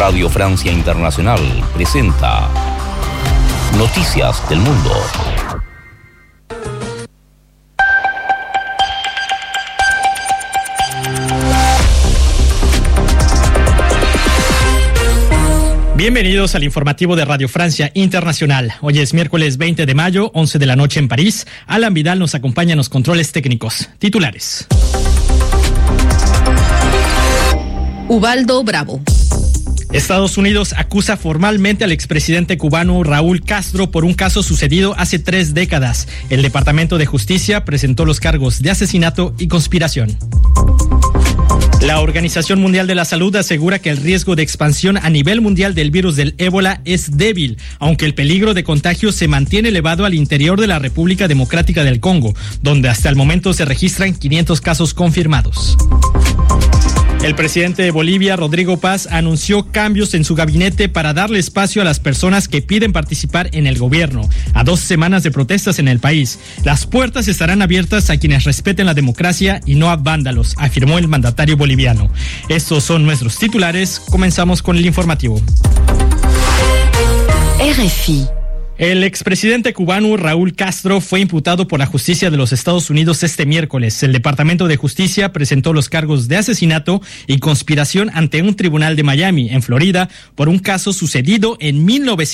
Radio Francia Internacional presenta Noticias del Mundo. Bienvenidos al informativo de Radio Francia Internacional. Hoy es miércoles 20 de mayo, 11 de la noche en París. Alan Vidal nos acompaña en los controles técnicos. Titulares. Ubaldo Bravo. Estados Unidos acusa formalmente al expresidente cubano Raúl Castro por un caso sucedido hace 3 décadas. El Departamento de Justicia presentó los cargos de asesinato y conspiración. La Organización Mundial de la Salud asegura que el riesgo de expansión a nivel mundial del virus del ébola es débil, aunque el peligro de contagio se mantiene elevado al interior de la República Democrática del Congo, donde hasta el momento se registran 500 casos confirmados. El presidente de Bolivia, Rodrigo Paz, anunció cambios en su gabinete para darle espacio a las personas que piden participar en el gobierno. A 2 semanas de protestas en el país, las puertas estarán abiertas a quienes respeten la democracia y no a vándalos, afirmó el mandatario boliviano. Estos son nuestros titulares. Comenzamos con el informativo. RFI. El expresidente cubano Raúl Castro fue imputado por la justicia de los Estados Unidos este miércoles. El Departamento de Justicia presentó los cargos de asesinato y conspiración ante un tribunal de Miami, en Florida, por un caso sucedido en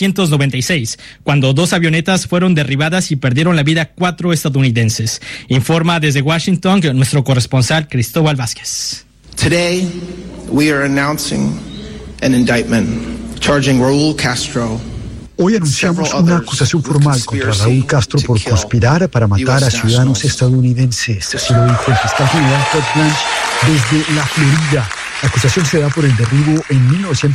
1996, cuando 2 avionetas fueron derribadas y perdieron la vida 4 estadounidenses. Informa desde Washington nuestro corresponsal Cristóbal Vázquez. Today, we are announcing an indictment charging Raúl Castro. Hoy anunciamos una acusación formal contra Raúl Castro por conspirar para matar a ciudadanos estadounidenses. Así lo dijo el fiscal general Todd Blanche desde la Florida. La acusación se da por el derribo en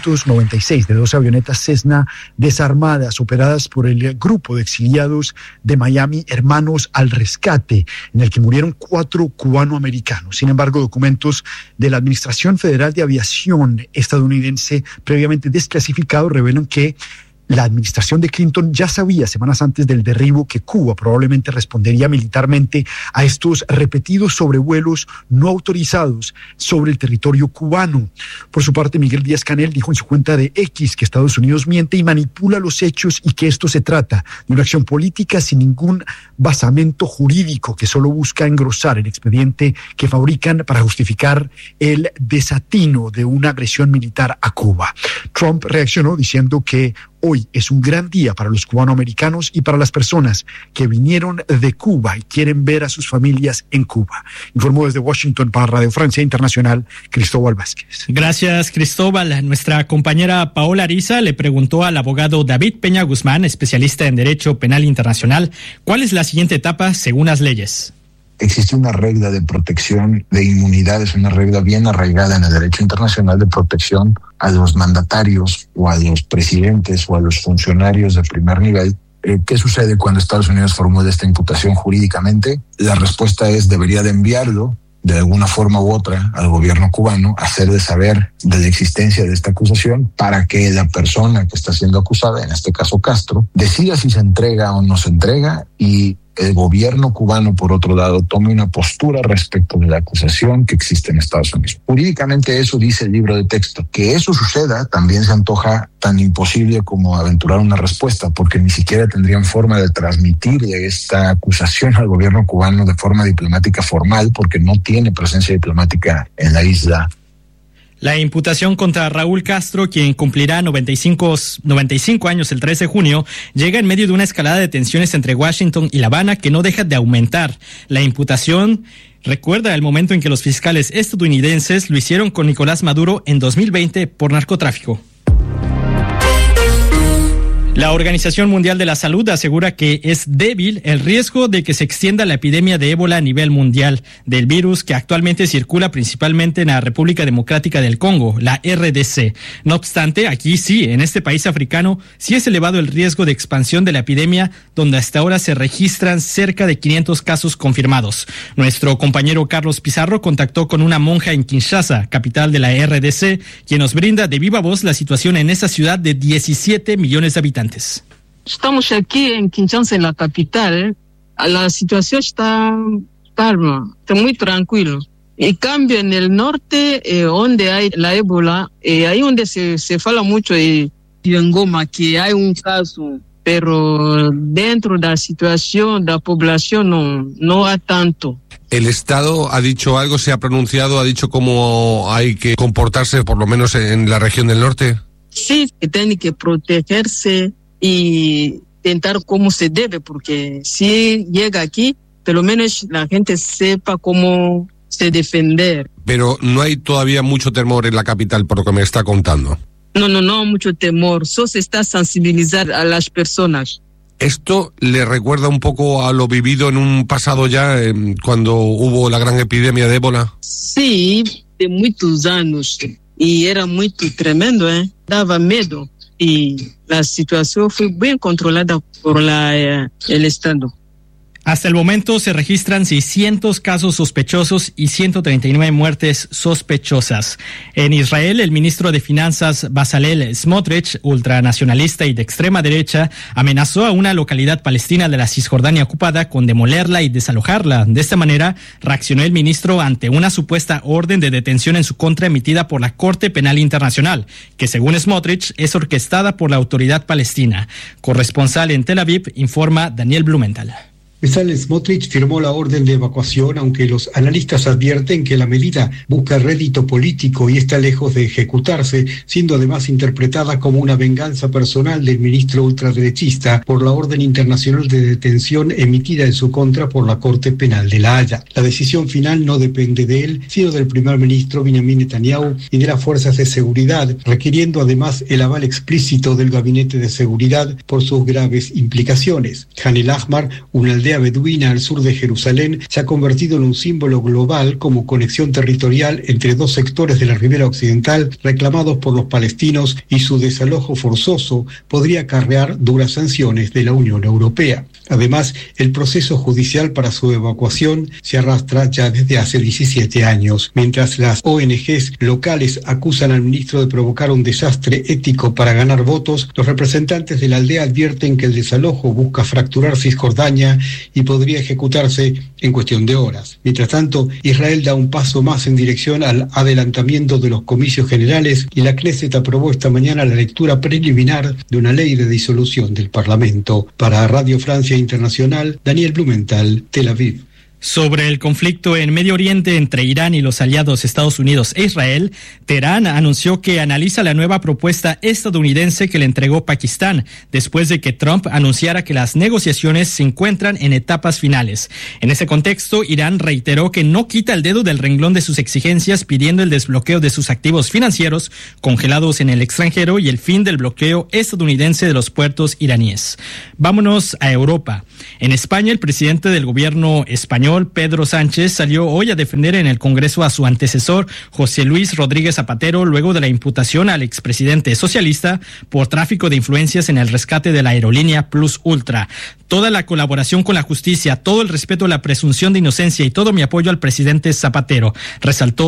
1996 de 2 avionetas Cessna desarmadas operadas por el grupo de exiliados de Miami Hermanos al Rescate, en el que murieron 4 cubanoamericanos. Sin embargo, documentos de la Administración Federal de Aviación estadounidense previamente desclasificados revelan que la administración de Clinton ya sabía semanas antes del derribo que Cuba probablemente respondería militarmente a estos repetidos sobrevuelos no autorizados sobre el territorio cubano. Por su parte, Miguel Díaz-Canel dijo en su cuenta de X que Estados Unidos miente y manipula los hechos y que esto se trata de una acción política sin ningún basamento jurídico que solo busca engrosar el expediente que fabrican para justificar el desatino de una agresión militar a Cuba. Trump reaccionó diciendo que hoy es un gran día para los cubanoamericanos y para las personas que vinieron de Cuba y quieren ver a sus familias en Cuba. Informó desde Washington para Radio Francia Internacional, Cristóbal Vázquez. Gracias, Cristóbal. Nuestra compañera Paola Ariza le preguntó al abogado David Peña Guzmán, especialista en Derecho Penal Internacional, ¿cuál es la siguiente etapa según las leyes? Existe una regla de protección de inmunidades, una regla bien arraigada en el derecho internacional de protección a los mandatarios o a los presidentes o a los funcionarios de primer nivel. ¿Qué sucede cuando Estados Unidos formula esta imputación jurídicamente? La respuesta es debería de enviarlo de alguna forma u otra al gobierno cubano, hacerle saber de la existencia de esta acusación para que la persona que está siendo acusada, en este caso Castro, decida si se entrega o no se entrega y el gobierno cubano, por otro lado, tome una postura respecto de la acusación que existe en Estados Unidos. Jurídicamente eso dice el libro de texto. Que eso suceda también se antoja tan imposible como aventurar una respuesta, porque ni siquiera tendrían forma de transmitir esta acusación al gobierno cubano de forma diplomática formal, porque no tiene presencia diplomática en la isla. La imputación contra Raúl Castro, quien cumplirá 95 años el 13 de junio, llega en medio de una escalada de tensiones entre Washington y La Habana que no deja de aumentar. La imputación recuerda el momento en que los fiscales estadounidenses lo hicieron con Nicolás Maduro en 2020 por narcotráfico. La Organización Mundial de la Salud asegura que es débil el riesgo de que se extienda la epidemia de ébola a nivel mundial del virus que actualmente circula principalmente en la República Democrática del Congo, la RDC. No obstante, aquí sí, en este país africano, sí es elevado el riesgo de expansión de la epidemia, donde hasta ahora se registran cerca de 500 casos confirmados. Nuestro compañero Carlos Pizarro contactó con una monja en Kinshasa, capital de la RDC, quien nos brinda de viva voz la situación en esa ciudad de 17 millones de habitantes. Estamos aquí en Kinshasa, en la capital. La situación está calma, está muy tranquilo. En cambio, en el norte, donde hay la ébola, ahí donde se fala mucho de Goma, que hay un caso, pero dentro de la situación de la población no hay tanto. ¿El Estado ha dicho algo, se ha pronunciado, ha dicho cómo hay que comportarse, por lo menos en la región del norte? Sí, que tiene que protegerse y intentar cómo se debe, porque si llega aquí, por lo menos la gente sepa cómo se defender. Pero no hay todavía mucho temor en la capital, por lo que me está contando. No, mucho temor. Solo se está sensibilizar a las personas. ¿Esto le recuerda un poco a lo vivido en un pasado ya, cuando hubo la gran epidemia de ébola? Sí, de muchos años. Y era muy tremendo, daba miedo. Y la situación fue bien controlada por el Estado. Hasta el momento se registran 600 casos sospechosos y 139 muertes sospechosas. En Israel, el ministro de Finanzas Bezalel Smotrich, ultranacionalista y de extrema derecha, amenazó a una localidad palestina de la Cisjordania ocupada con demolerla y desalojarla. De esta manera, reaccionó el ministro ante una supuesta orden de detención en su contra emitida por la Corte Penal Internacional, que según Smotrich es orquestada por la autoridad palestina. Corresponsal en Tel Aviv, informa Daniel Blumenthal. Bezalel Smotrich firmó la orden de evacuación, aunque los analistas advierten que la medida busca rédito político y está lejos de ejecutarse, siendo además interpretada como una venganza personal del ministro ultraderechista por la orden internacional de detención emitida en su contra por la Corte Penal de La Haya. La decisión final no depende de él, sino del primer ministro Benjamin Netanyahu y de las fuerzas de seguridad, requiriendo además el aval explícito del Gabinete de Seguridad por sus graves implicaciones. Khan el-Ahmar, una aldea beduina al sur de Jerusalén, se ha convertido en un símbolo global como conexión territorial entre dos sectores de la ribera occidental reclamados por los palestinos, y su desalojo forzoso podría acarrear duras sanciones de la Unión Europea. Además, el proceso judicial para su evacuación se arrastra ya desde hace 17 años. Mientras las ONGs locales acusan al ministro de provocar un desastre ético para ganar votos, los representantes de la aldea advierten que el desalojo busca fracturar Cisjordania y podría ejecutarse en cuestión de horas. Mientras tanto, Israel da un paso más en dirección al adelantamiento de los comicios generales y la Knesset aprobó esta mañana la lectura preliminar de una ley de disolución del Parlamento. Para Radio Francia Internacional, Daniel Blumenthal, Tel Aviv. Sobre el conflicto en Medio Oriente entre Irán y los aliados Estados Unidos e Israel, Teherán anunció que analiza la nueva propuesta estadounidense que le entregó Pakistán, después de que Trump anunciara que las negociaciones se encuentran en etapas finales. En ese contexto, Irán reiteró que no quita el dedo del renglón de sus exigencias, pidiendo el desbloqueo de sus activos financieros congelados en el extranjero y el fin del bloqueo estadounidense de los puertos iraníes. Vámonos a Europa. En España, el presidente del gobierno español, Pedro Sánchez, salió hoy a defender en el Congreso a su antecesor, José Luis Rodríguez Zapatero, luego de la imputación al expresidente socialista por tráfico de influencias en el rescate de la aerolínea Plus Ultra. Toda la colaboración con la justicia, todo el respeto a la presunción de inocencia y todo mi apoyo al presidente Zapatero, resaltó